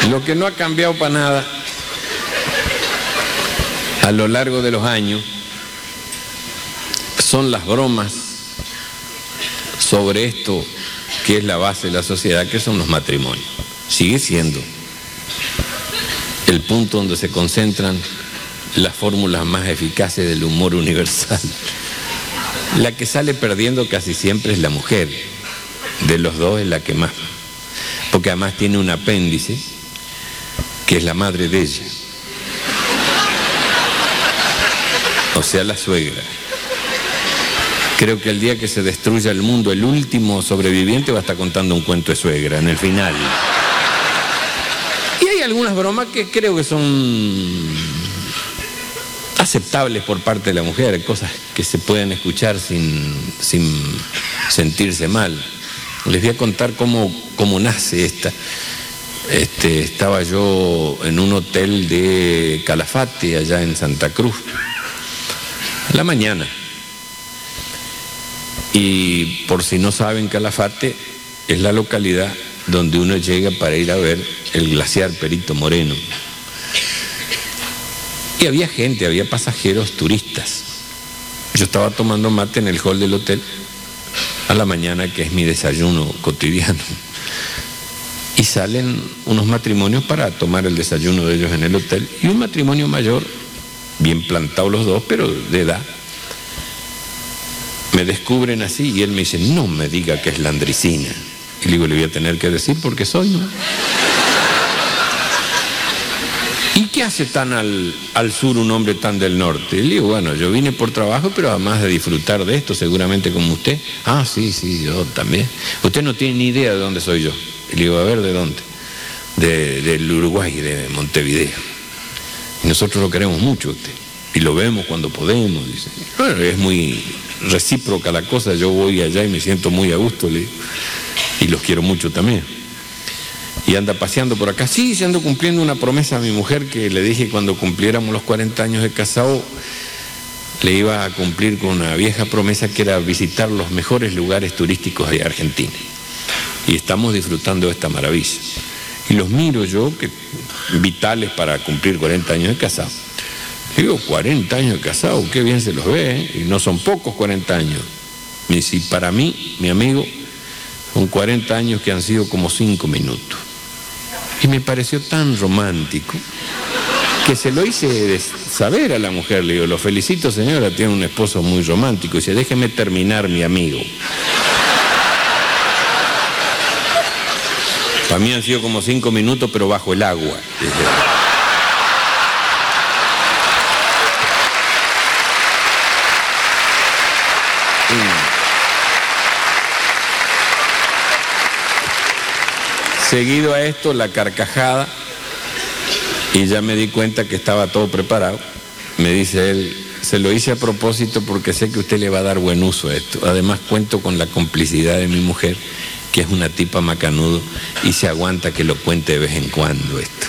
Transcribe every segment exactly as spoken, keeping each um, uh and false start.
Lo que no ha cambiado para nada a lo largo de los años son las bromas sobre esto que es la base de la sociedad, que son los matrimonios. Sigue siendo el punto donde se concentran las fórmulas más eficaces del humor universal. La que sale perdiendo casi siempre es la mujer. De los dos es la que más, porque además tiene un apéndice que es la madre de ella, o sea, la suegra. Creo que el día que se destruya el mundo, el último sobreviviente va a estar contando un cuento de suegra en el final. Y hay algunas bromas que creo que son aceptables por parte de la mujer, cosas que se pueden escuchar sin, sin sentirse mal. Les voy a contar cómo, cómo nace esta. Este, estaba yo en un hotel de Calafate, allá en Santa Cruz, a la mañana. Y por si no saben, Calafate es la localidad donde uno llega para ir a ver el glaciar Perito Moreno. Y había gente, había pasajeros turistas. Yo estaba tomando mate en el hall del hotel a la mañana, que es mi desayuno cotidiano. Y salen unos matrimonios para tomar el desayuno de ellos en el hotel. Y un matrimonio mayor, bien plantados los dos, pero de edad. Me descubren así y él me dice, no me diga que es Landricina. Y le digo, le voy a tener que decir porque soy, ¿no? ¿Y qué hace tan al, al sur un hombre tan del norte? Y le digo, bueno, yo vine por trabajo, pero además de disfrutar de esto, seguramente como usted. Ah, sí, sí, yo también. Usted no tiene ni idea de dónde soy yo. Y le digo, a ver, ¿de dónde? De, del Uruguay, de Montevideo. Y nosotros lo queremos mucho usted. Y lo vemos cuando podemos. Dice. Bueno, es muy recíproca la cosa. Yo voy allá y me siento muy a gusto, le digo. Y los quiero mucho también. Y anda paseando por acá. Sí, se ando cumpliendo una promesa a mi mujer que le dije cuando cumpliéramos los cuarenta años de casado, le iba a cumplir con una vieja promesa que era visitar los mejores lugares turísticos de Argentina. Y estamos disfrutando de esta maravilla. Y los miro yo, que vitales para cumplir cuarenta años de casado. Digo, cuarenta años de casado, qué bien se los ve, ¿eh? Y no son pocos cuarenta años. Y si para mí, mi amigo, son cuarenta años que han sido como cinco minutos. Y me pareció tan romántico que se lo hice saber a la mujer. Le digo, lo felicito, señora, tiene un esposo muy romántico. Y dice, déjeme terminar, mi amigo. Para mí han sido como cinco minutos, pero bajo el agua. Seguido a esto, la carcajada, y ya me di cuenta que estaba todo preparado. Me dice él, se lo hice a propósito porque sé que usted le va a dar buen uso a esto. Además cuento con la complicidad de mi mujer, que es una tipa macanudo, y se aguanta que lo cuente de vez en cuando esto.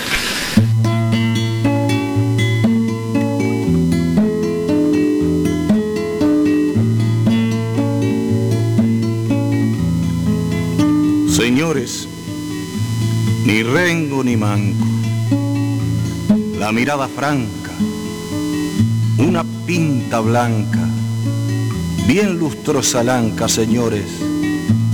Señores, ni rengo ni manco, la mirada franca, una pinta blanca, bien lustrosa lanca, señores,